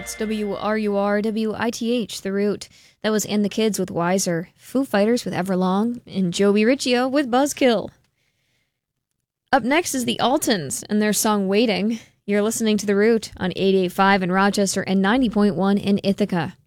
It's WRUR-WITH, The Root. That was In the Kids with Wiser, Foo Fighters with Everlong, and Joey Riccio with Buzzkill. Up next is the Altons and their song Waiting. You're listening to The Root on 88.5 in Rochester and 90.1 in Ithaca.